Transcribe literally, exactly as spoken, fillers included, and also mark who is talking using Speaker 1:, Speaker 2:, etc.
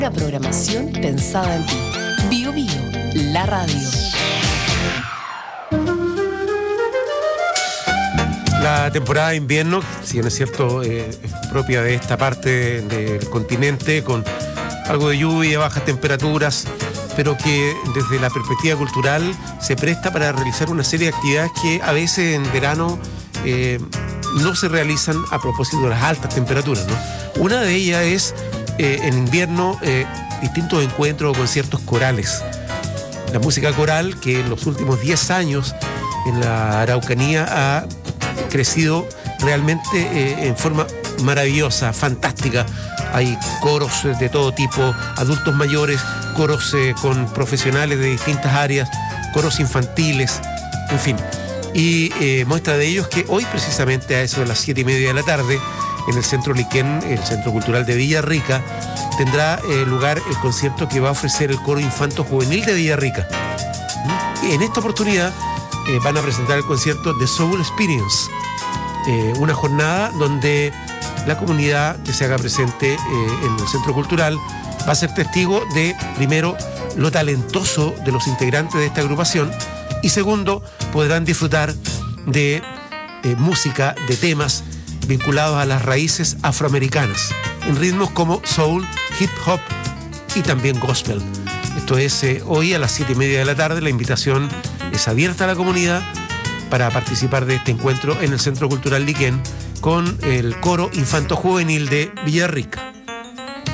Speaker 1: Una programación pensada en ti. Bio Bio, la radio.
Speaker 2: La temporada de invierno, si bien es cierto, eh, es propia de esta parte del continente, con algo de lluvia, bajas temperaturas, pero que desde la perspectiva cultural se presta para realizar una serie de actividades que a veces en verano eh, no se realizan a propósito de las altas temperaturas, ¿no? Una de ellas es eh, en invierno eh, distintos encuentros o conciertos corales. La música coral, que en los últimos diez años en la Araucanía ha crecido realmente eh, en forma maravillosa, fantástica. Hay coros de todo tipo, adultos mayores, coros eh, con profesionales de distintas áreas, coros infantiles, en fin. Y eh, muestra de ello es que hoy precisamente a eso de las siete y media de la tarde, en el Centro Liquén, el Centro Cultural de Villarrica, tendrá eh, lugar el concierto que va a ofrecer el Coro Infanto Juvenil de Villarrica. ¿Mm? En esta oportunidad eh, van a presentar el concierto The Soul Experience, eh, una jornada donde la comunidad que se haga presente eh, en el Centro Cultural va a ser testigo de, primero, lo talentoso de los integrantes de esta agrupación, y segundo, podrán disfrutar de eh, música, de temas vinculados a las raíces afroamericanas, en ritmos como soul, hip hop y también gospel. Esto es eh, hoy a las siete y media de la tarde. La invitación es abierta a la comunidad para participar de este encuentro en el Centro Cultural Liquén con el Coro Infanto Juvenil de Villarrica.